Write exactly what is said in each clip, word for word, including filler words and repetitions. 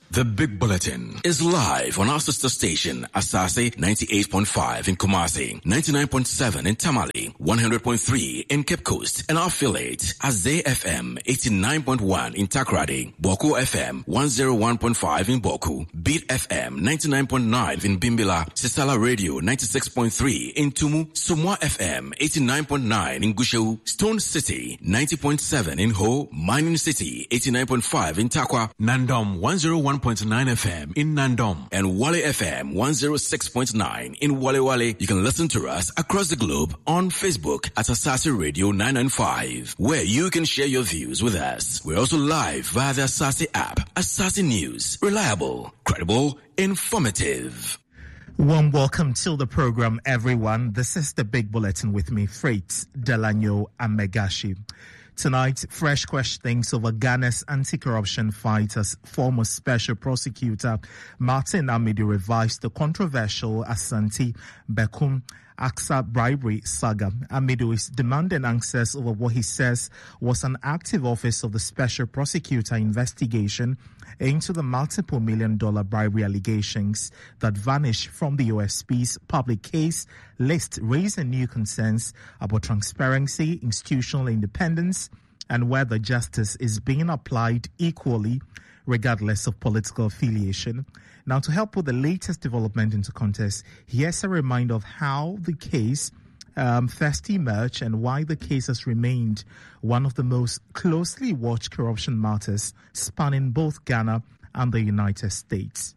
The Big Bulletin is live on our sister station, Asase ninety-eight point five in Kumasi, ninety-nine point seven in Tamale, one hundred point three in Cape Coast, and our affiliate, Azay F M eighty-nine point one in Takrady, Boku F M one oh one point five in Boku, Beat F M ninety-nine point nine in Bimbila, Sisala Radio ninety-six point three in Tumu, Sumwa F M eighty-nine point nine in Gushu, Stone City ninety point seven in Ho, Mining City eighty-nine point five in Takwa, Nandom one oh one point nine F M in Nandom, and Wale F M one oh six point nine in Wale Wale. You can listen to us across the globe on Facebook at Asase Radio nine ninety-five, where you can share your views with us. We're also live via the Asase app. Asase News, reliable, credible, informative. Warm welcome to the program, everyone. This is the Big Bulletin with me, Freight Delanyo Amegashi. Tonight, fresh questionings over Ghana's anti-corruption fight as former special prosecutor Martin Amidu revised the controversial Asante Bekum AXA bribery saga. Amidu is demanding answers over what he says was an active office of the special prosecutor investigation into the multiple million dollar bribery allegations that vanished from the O S P's public case list, raising new concerns about transparency, institutional independence, and whether justice is being applied equally regardless of political affiliation. Now, to help put the latest development into context, here's a reminder of how the case um, first emerged and why the case has remained one of the most closely watched corruption matters spanning both Ghana and the United States.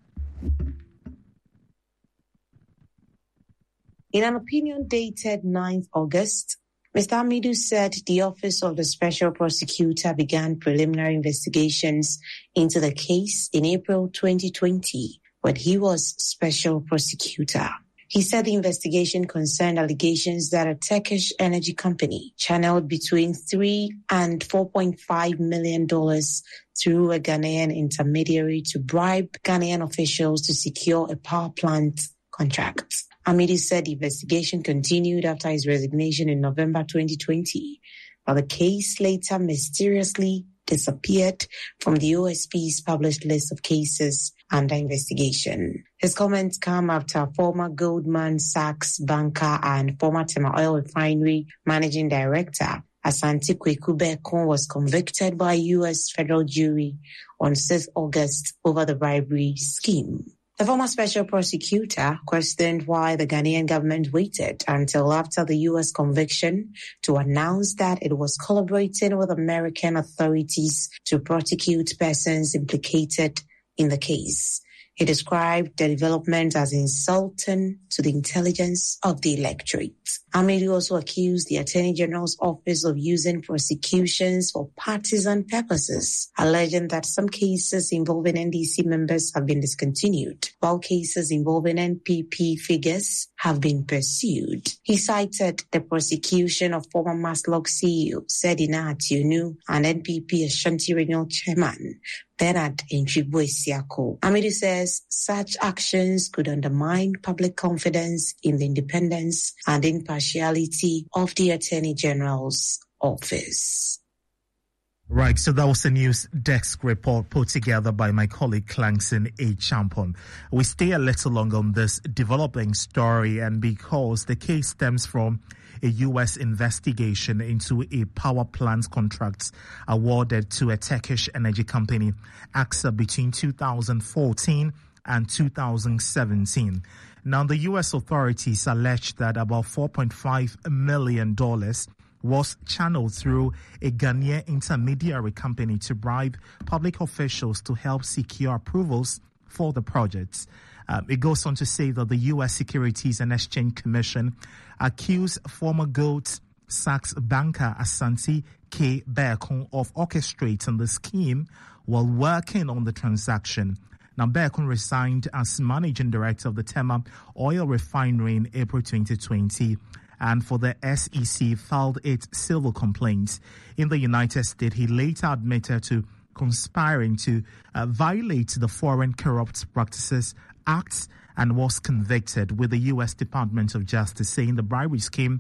In an opinion dated ninth August, Mister Amidu said the Office of the Special Prosecutor began preliminary investigations into the case in April twenty twenty when he was Special Prosecutor. He said the investigation concerned allegations that a Turkish energy company channeled between three and four point five million dollars through a Ghanaian intermediary to bribe Ghanaian officials to secure a power plant contract. Amidu said the investigation continued after his resignation in November twenty twenty, but the case later mysteriously disappeared from the O S P's published list of cases under investigation. His comments come after former Goldman Sachs banker and former Tema Oil Refinery managing director Asante Kweku Bekum was convicted by a U S federal jury on sixth August over the bribery scheme. The former special prosecutor questioned why the Ghanaian government waited until after the U S conviction to announce that it was collaborating with American authorities to prosecute persons implicated in the case. He described the development as insulting to the intelligence of the electorate. Amidu also accused the Attorney General's office of using prosecutions for partisan purposes, alleging that some cases involving N D C members have been discontinued, while cases involving N P P figures have been pursued. He cited the prosecution of former Maslok C E O Sedina Ationu and N P P Ashanti Regional Chairman Bernard Ntribue-Siako. Amidu says such actions could undermine public confidence in the independence and impartiality of the Attorney General's office. Right, so that was a news desk report put together by my colleague Clangson A. Champon. We stay a little longer on this developing story, and because the case stems from a U S investigation into a power plant contract awarded to a Turkish energy company, AXA, between two thousand fourteen and two thousand seventeen. Now, the U S authorities allege that about four point five million dollars was channeled through a Ghanaian intermediary company to bribe public officials to help secure approvals for the projects. Um, it goes on to say that the U S Securities and Exchange Commission accused former Goldman Sachs banker Asante K. Bekum of orchestrating the scheme while working on the transaction. Now, Bekum resigned as managing director of the Tema Oil Refinery in April twenty twenty. And for the S E C filed its civil complaints. In the United States, he later admitted to conspiring to uh, violate the Foreign Corrupt Practices Act and was convicted with the U S Department of Justice, saying the bribery scheme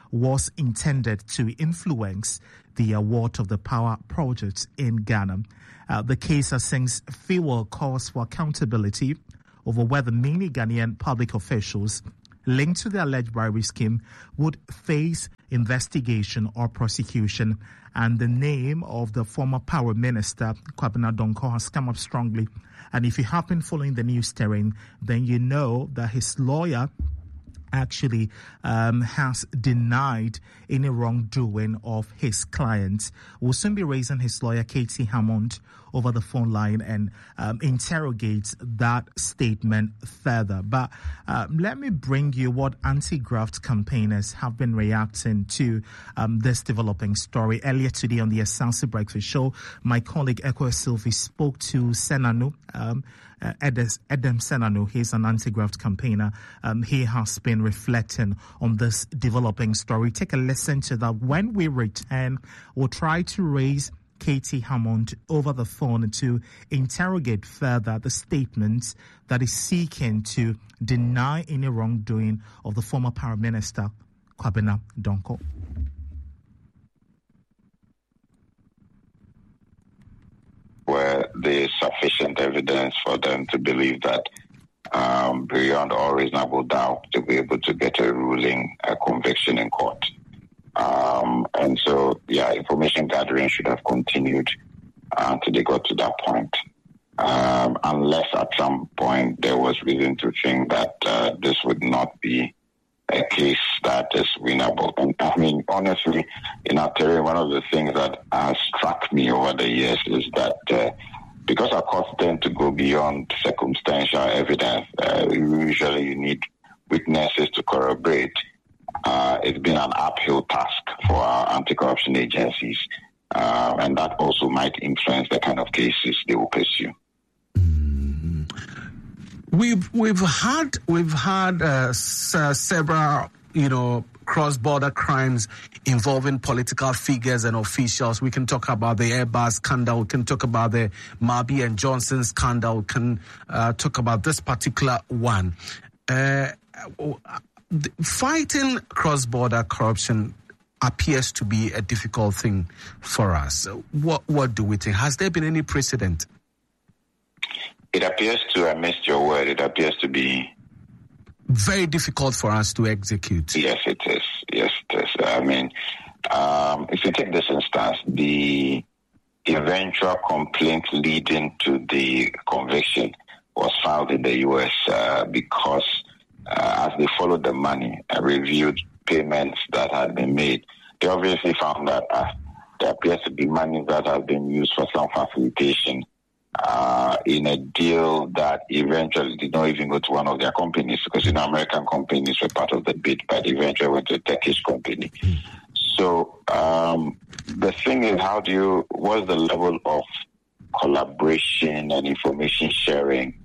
was intended to influence the award of the power projects in Ghana. Uh, the case has since fueled calls for accountability over whether many Ghanaian public officials linked to the alleged bribery scheme would face investigation or prosecution. And the name of the former power minister, Kwabena Donkor, has come up strongly. And if you have been following the news terrain, then you know that his lawyer actually um, has denied any wrongdoing of his client. We'll soon be raising his lawyer, Katie Hammond, over the phone line and um, interrogate that statement further. But uh, let me bring you what anti-graft campaigners have been reacting to um, this developing story. Earlier today on the Asase Breakfast Show, my colleague Eko Sylvie spoke to Senanu, um, Uh, Edem Senanu. He's an anti-graft campaigner. Um, he has been reflecting on this developing story. Take a listen to that. When we return, we'll try to raise Katie Hammond over the phone to interrogate further the statements that is seeking to deny any wrongdoing of the former Power Minister, Kwabena Donkor. Where there is sufficient evidence for them to believe that um, beyond all reasonable doubt to be able to get a ruling, a conviction in court. Um, and so, yeah, information gathering should have continued uh, until they got to that point. Um, unless at some point there was reason to think that uh, this would not be a case that is winnable. And I mean, honestly, in our terrain, one of the things that has struck me over the years is that uh, because our courts tend to go beyond circumstantial evidence, uh, usually you need witnesses to corroborate. Uh, it's been an uphill task for our anti-corruption agencies, uh, and that also might influence the kind of cases they will pursue. We've we've had we've had uh, s- uh, several you know cross-border crimes involving political figures and officials. We can talk about the Airbus scandal. We can talk about the Mabi and Johnson scandal. We can uh, talk about this particular one. Uh, fighting cross-border corruption appears to be a difficult thing for us. What what do we think? Has there been any precedent? It appears to, I missed your word, it appears to be... very difficult for us to execute. Yes, it is. Yes, it is. I mean, um, if you take this instance, the eventual complaint leading to the conviction was filed in the U S uh, because uh, as they followed the money and reviewed payments that had been made, they obviously found that uh, there appears to be money that has been used for some facilitation Uh, in a deal that eventually did not even go to one of their companies, because you know American companies were part of the bid, but eventually went to a Turkish company. So um, the thing is, how do you, what's the level of collaboration and information sharing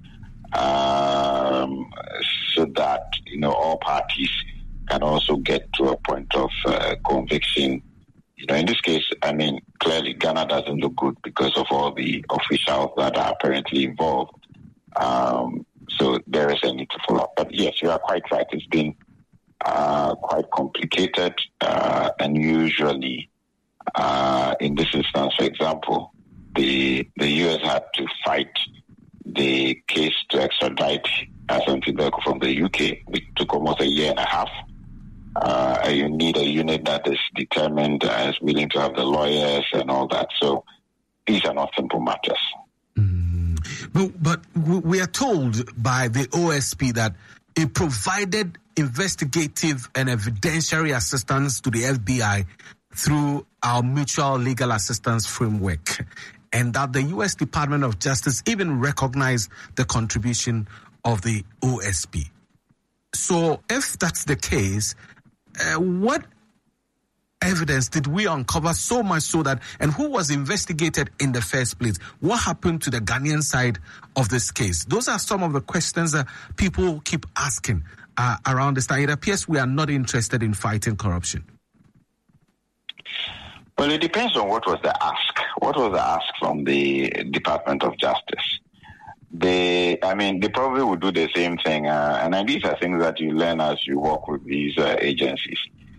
um, so that you know all parties can also get to a point of uh, conviction? You know, in this case, I mean, clearly Ghana doesn't look good because of all the officials that are apparently involved. Um, so there is a need to follow up. But yes, you are quite right. It's been uh, quite complicated. Uh, and usually, uh, in this instance, for example, the the U S had to fight the case to extradite Asante Beko from the U K, which took almost a year and a half. Uh, you need a unit that is determined and is willing to have the lawyers and all that. So these are not simple matters. Mm. But, but we are told by the O S P that it provided investigative and evidentiary assistance to the F B I through our mutual legal assistance framework, and that the U S Department of Justice even recognized the contribution of the O S P. So if that's the case, Uh, what evidence did we uncover so much so that, and who was investigated in the first place? What happened to the Ghanaian side of this case? Those are some of the questions that people keep asking uh, around this time. It appears we are not interested in fighting corruption. Well, it depends on what was the ask. What was the ask from the Department of Justice? They, I mean, they probably would do the same thing. Uh, and these are things that you learn as you work with these uh, agencies.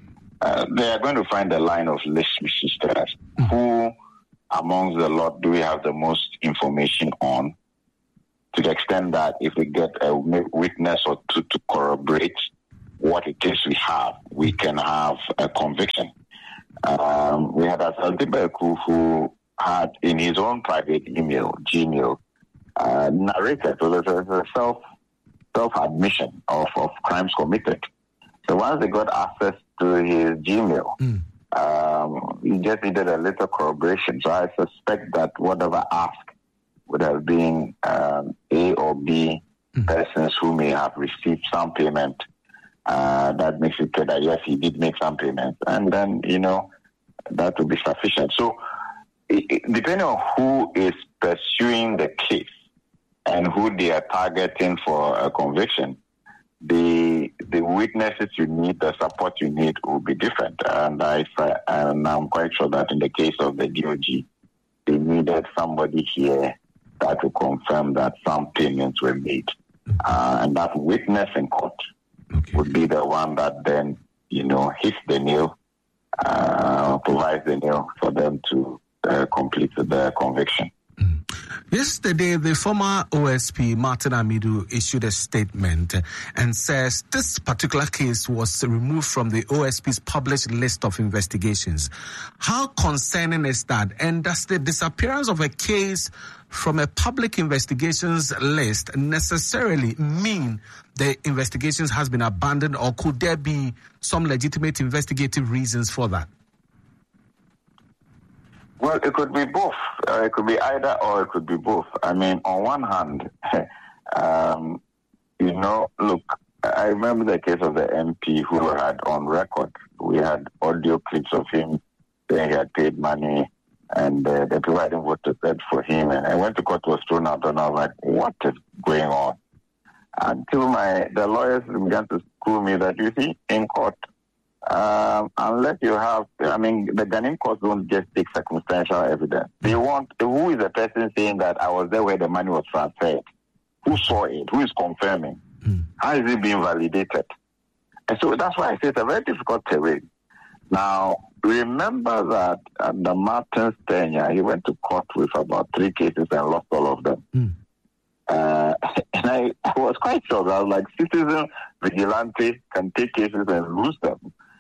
uh, they are going to find a line of list resistors. Mm. Who amongst the lot do we have the most information on, to the extent that if we get a witness or two to corroborate what it is we have, we can have a conviction. Um, we had Asante Beku, who had in his own private email, Gmail, uh, narrated, so there's a self, self-admission of, of crimes committed. So once they got access to his Gmail, mm. um, he just needed a little corroboration. So I suspect that whatever ask would have been um, A or B mm. persons who may have received some payment. Uh, that makes it clear that, yes, he did make some payments. And then, you know, that will be sufficient. So it, it, depending on who is pursuing the case and who they are targeting for a conviction, the the witnesses you need, the support you need will be different. And, I, and I'm quite sure that in the case of the D O G, they needed somebody here that will confirm that some payments were made. Uh, and that witness in court okay. would be the one that then, you know, hits the nail, uh, provides the nail for them to uh, complete the conviction. Mm. Yesterday, the former O S P, Martin Amidu, issued a statement and says this particular case was removed from the O S P's published list of investigations. How concerning is that? And does the disappearance of a case from a public investigations list necessarily mean the investigations has been abandoned, or could there be some legitimate investigative reasons for that? Well, it could be both. Uh, it could be either or it could be both. I mean, on one hand, um, you know, look, I remember the case of the M P who had on record. We had audio clips of him saying he had paid money and uh, the people hadn't voted for him. And I went to court, was thrown out, and I was like, what is going on? Until my the lawyers began to school me that, you see, in court, Um, unless you have, I mean, the Ghanaian courts don't just take circumstantial evidence. They want, who is the person saying that I was there where the money was transferred? Who saw it? Who is confirming? Mm. How is it being validated? And so that's why I say it's a very difficult terrain. Now, remember that under Martin's tenure, he went to court with about three cases and lost all of them. Mm. Uh, and I, I was quite shocked. I was like, citizen vigilante can take cases and lose them.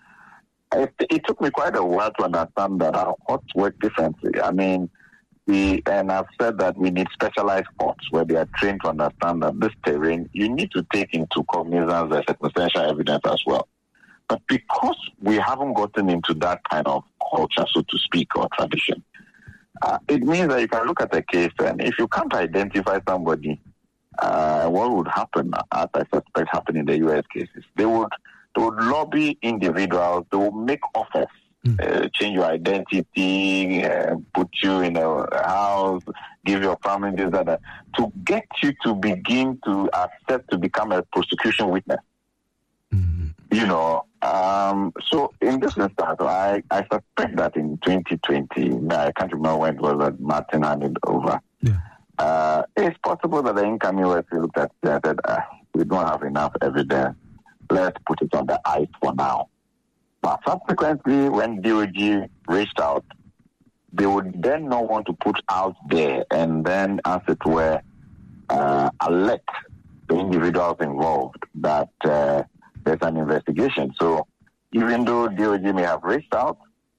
It, it took me quite a while to understand that our courts work differently. I mean, we, and I've said that we need specialized courts where they are trained to understand that this terrain, you need to take into cognizance the circumstantial evidence as well. But because we haven't gotten into that kind of culture, so to speak, or tradition, uh, it means that you can look at a case, and if you can't identify somebody, uh, what would happen, as I suspect happened in the U S cases, they would They would lobby individuals, they would make offers, mm. uh, change your identity, uh, put you in a house, give your family this, that, that, to get you to begin to accept to become a prosecution witness. Mm-hmm. You know, um, so in this instance, I, I suspect that in twenty twenty, I can't remember when it was that Martin handed over. Yeah. Uh, it's possible that the incoming U S looked at it and said, uh, we don't have enough evidence. Let's put it on the ice for now. But subsequently, when D O G reached out, they would then not want to put out there and then, as it were, uh, alert the individuals involved that uh, there's an investigation. So even though D O G may have reached out,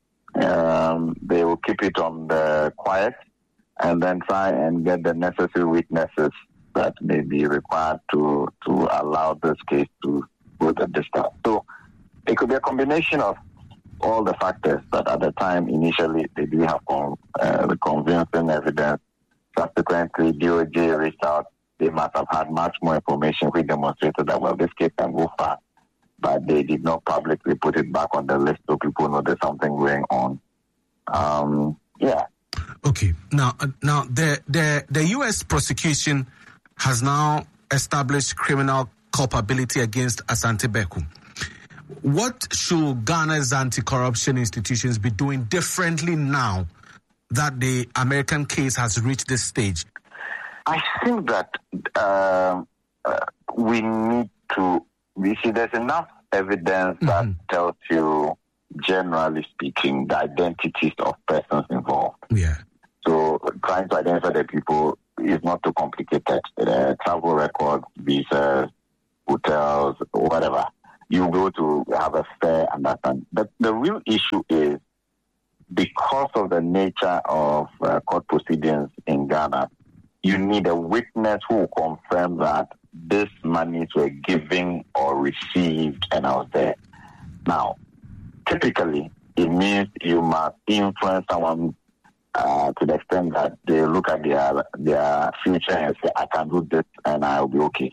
um, they will keep it on the quiet and then try and get the necessary witnesses that may be required to, to allow this case to at this time. So it could be a combination of all the factors, but at the time, initially, they didn't have con- uh, the convincing evidence. Subsequently, D O J reached out. They must have had much more information which demonstrated that, well, this case can go fast, but they did not publicly put it back on the list so people know there's something going on. Um, yeah. Okay. Now, uh, now the, the, the U S prosecution has now established criminal culpability against Asante Beku. What should Ghana's anti-corruption institutions be doing differently now that the American case has reached this stage? I think that uh, uh, we need to, you see, there's enough evidence mm-hmm. that tells you generally speaking, the identities of persons involved. Yeah. So trying to identify the people is not too complicated. Uh, travel records, visas, hotels, whatever. You go to have a fair understanding. But the real issue is, because of the nature of uh, court proceedings in Ghana, you need a witness who will confirm that these monies were given or received and I was there. Now, typically, it means you must influence someone uh, to the extent that they look at their their future and say, I can do this and I'll be okay.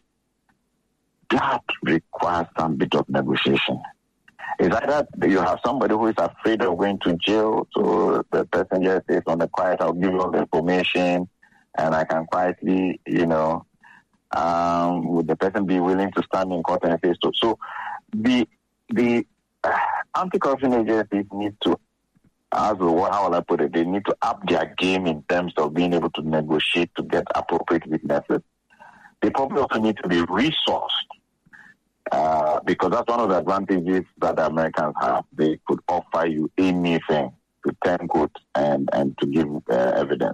That requires some bit of negotiation. It's either you have somebody who is afraid of going to jail, so the person just says on the quiet, I'll give you all the information and I can quietly, you know, um, would the person be willing to stand in court and say so? So the the uh, anti-corruption agencies need to, as well, how will I put it, they need to up their game in terms of being able to negotiate to get appropriate witnesses. They probably also need to be resourced. Uh, because that's one of the advantages that the Americans have. They could offer you anything to turn good and, and to give uh, evidence.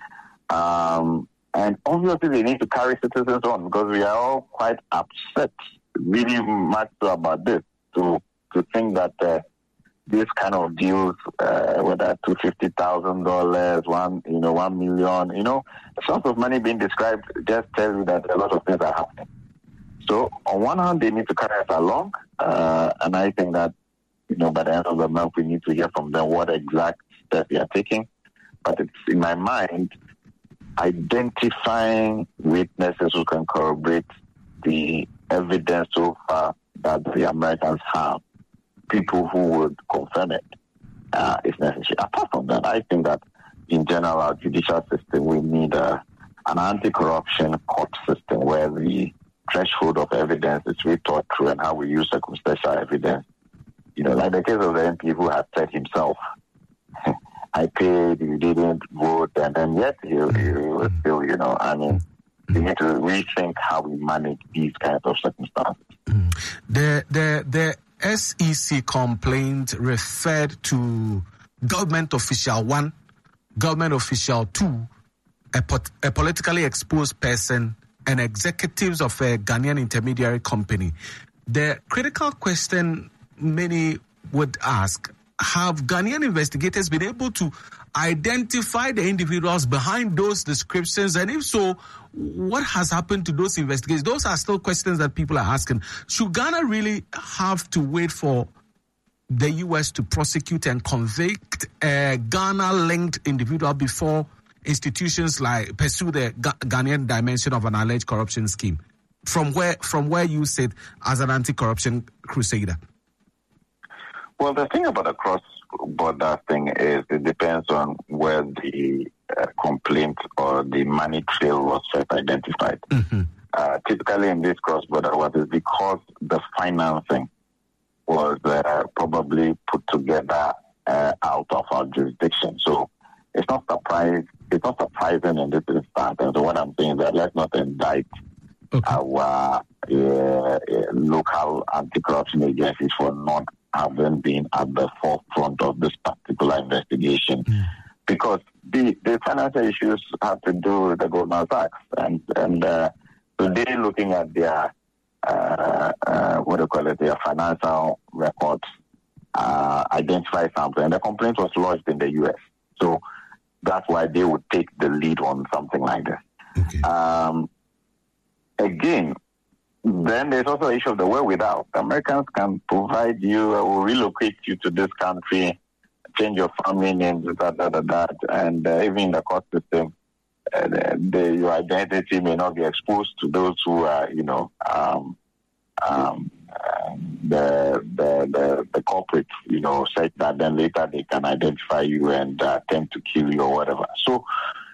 Um, and obviously they need to carry citizens on because we are all quite upset, really much so about this, to to think that uh, this kind of deals, uh, whether two hundred fifty thousand dollars, one, you know, one million, you know, the sort of money being described just tells you that a lot of things are happening. So on one hand, they need to carry us along, uh, and I think that, you know, by the end of the month, we need to hear from them what exact steps they are taking. But it's in my mind, identifying witnesses who can corroborate the evidence so far that the Americans have, people who would confirm it, uh, is necessary. Apart from that, I think that in general, our judicial system, we need a, an anti-corruption court system where the threshold of evidence is really thought through and how we use circumstantial evidence. You know, like the case of the M P who has said himself, I paid, you didn't vote, and then yet you, you still, you know, I mean, we need to rethink how we manage these kinds of circumstances. The, the, the S E C complaint referred to government official one, government official two, a, pot, a politically exposed person, and executives of a Ghanaian intermediary company. The critical question many would ask, have Ghanaian investigators been able to identify the individuals behind those descriptions? And if so, what has happened to those investigations? Those are still questions that people are asking. Should Ghana really have to wait for the U S to prosecute and convict a Ghana-linked individual before institutions like pursue the Ghanaian dimension of an alleged corruption scheme? From where from where you sit as an anti-corruption crusader? Well, the thing about the cross-border thing is it depends on where the uh, complaint or the money trail was first identified. Mm-hmm. Uh, typically in this cross-border, what is because the financing was uh, probably put together uh, out of our jurisdiction. So it's not surprising. It's not surprising in this instance. And so what I'm saying is that let's not indict okay. our uh, uh, local anti-corruption agencies for not having been at the forefront of this particular investigation. Mm. Because the, the financial issues have to do with the Goldman Sachs. And, and uh, so they're looking at their, uh, uh, what do you call it, their financial records, uh, identify something. And the complaint was lodged in the U S. So that's why they would take the lead on something like this. Okay. Um, again, then there's also the issue of the wherewithal. The Americans can provide you or relocate you to this country, change your family name, da, da, da, da, and uh, even in the court system, uh, the, the, your identity may not be exposed to those who are, you know, um, um, uh, the, the the the corporate, you know, such that then later they can identify you and uh, attempt to kill you or whatever. So,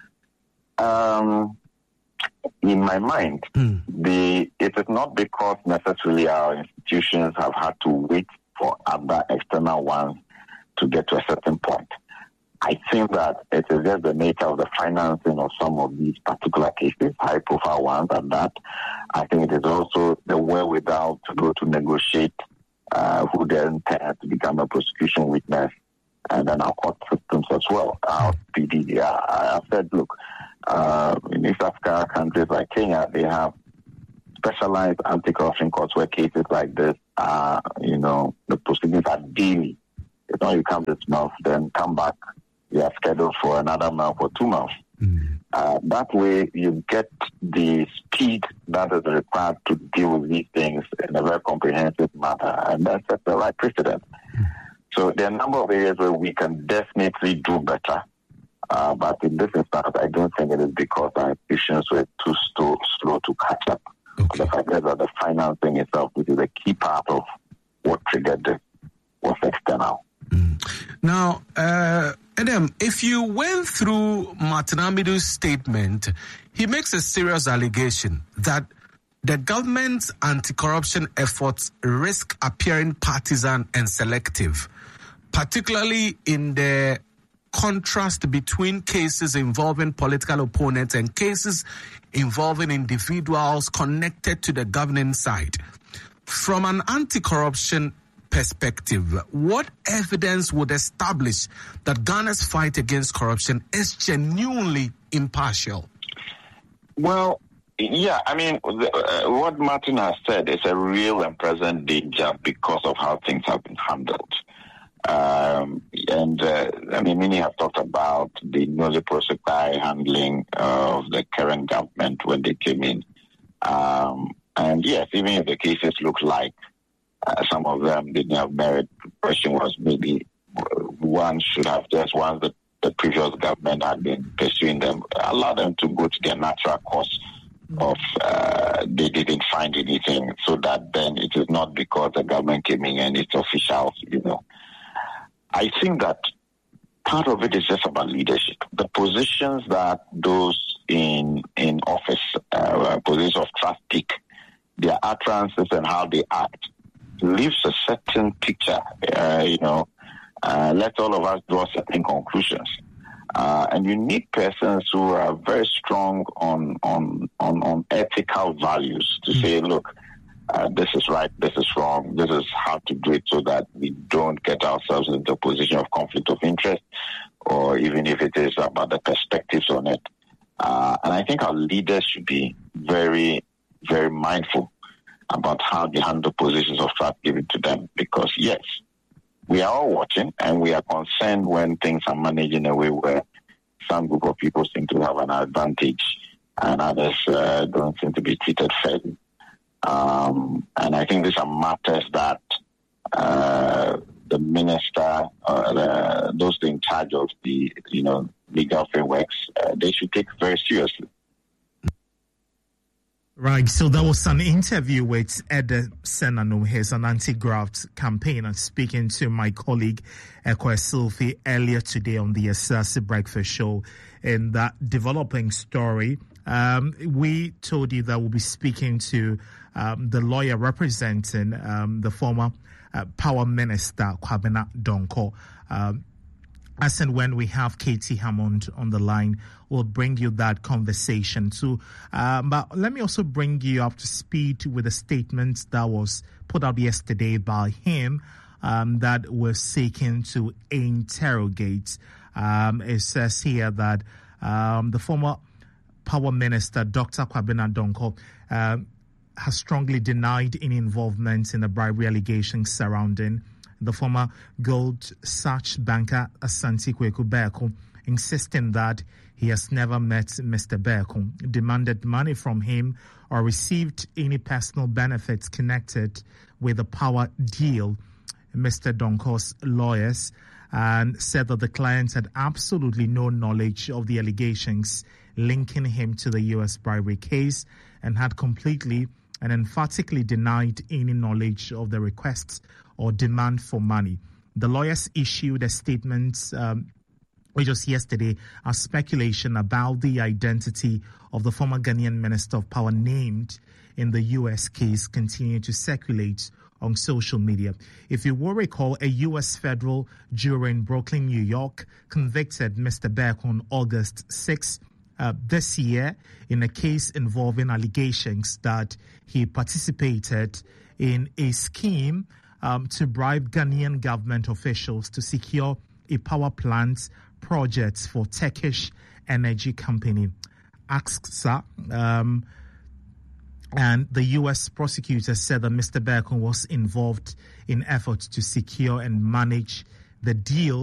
um, in my mind, mm. the it is not because necessarily our institutions have had to wait for other external ones to get to a certain point. I think that it is just the nature of the financing of some of these particular cases, high-profile ones, and that I think it is also the wherewithal to go to negotiate uh, who then tend to become a prosecution witness, and then our court systems as well. Our P D, uh, I said, look, uh, in East Africa countries like Kenya, they have specialized anti-corruption courts where cases like this are, you know, the proceedings are daily. It's not you come this month, then come back, you are scheduled for another month or two months. Mm-hmm. Uh, that way, you get the speed that is required to deal with these things in a very comprehensive manner, and that sets the right precedent. Mm-hmm. So there are a number of areas where we can definitely do better, uh, but in this instance, I don't think it is because our institutions were too slow, slow to catch up. Okay. The fact is that the financing itself, which is a key part of what triggered this, was external. Mm. Now, uh, Adam, if you went through Martin Amidu's statement, he makes a serious allegation that the government's anti-corruption efforts risk appearing partisan and selective, particularly in the contrast between cases involving political opponents and cases involving individuals connected to the governing side. From an anti-corruption perspective, what evidence would establish that Ghana's fight against corruption is genuinely impartial? Well, yeah, I mean, the, uh, what Martin has said is a real and present danger because of how things have been handled. Um, and, uh, I mean, many have talked about the newly prosecuted handling of the current government when they came in. Um, and yes, even if the cases look like uh, some of them didn't have merit, the question was maybe one should have just, once the, the previous government had been pursuing them, allow them to go to their natural course of uh, they didn't find anything, so that then it is not because the government came in and it's officials, you know. I think that part of it is just about leadership. The positions that those in in office, uh, positions of trust take, their utterances and how they act, leaves a certain picture, uh, you know, uh, let all of us draw certain conclusions. Uh, and you need persons who are very strong on on on, on ethical values to say, look, uh, this is right, this is wrong, this is how to do it so that we don't get ourselves into a position of conflict of interest, or even if it is about the perspectives on it. Uh, and I think our leaders should be very, very mindful about how they handle positions of trust given to them, because yes, we are all watching, and we are concerned when things are managed in a way where some group of people seem to have an advantage and others uh, don't seem to be treated fairly. Um, and I think these are matters that uh, the minister, uh, the, those in charge of the you know legal frameworks, uh, they should take very seriously. Right, so that was an interview with Ed Senanum. He's an anti-graft campaigner, speaking to my colleague Ekwe Silfi earlier today on the Asase Breakfast Show. In that developing story, um, we told you that we'll be speaking to um, the lawyer representing um, the former uh, Power Minister, Kwabena Donkor. Um, As and when we have Katie Hammond on the line, we'll bring you that conversation too. Um, but let me also bring you up to speed with a statement that was put out yesterday by him um, that we're seeking to interrogate. Um, it says here that um, the former Power Minister, Doctor Kwabena Donkor, uh, has strongly denied any involvement in the bribery allegations surrounding the former gold search banker Asante Kweku Beko, insisting that he has never met Mister Beko, demanded money from him, or received any personal benefits connected with the power deal. Mister Donkor's lawyers and said that the client had absolutely no knowledge of the allegations linking him to the U S bribery case, and had completely and emphatically denied any knowledge of the requests or demand for money. The lawyers issued a statement, um, which was yesterday, a speculation about the identity of the former Ghanaian Minister of Power named in the U S case continuing to circulate on social media. If you will recall, a U S federal jury in Brooklyn, New York, convicted Mister Beck on August sixth uh, this year in a case involving allegations that he participated in a scheme um, to bribe Ghanaian government officials to secure a power plant project for Turkish energy company Aksa. Um, and the U S prosecutor said that Mister Berkun was involved in efforts to secure and manage the deal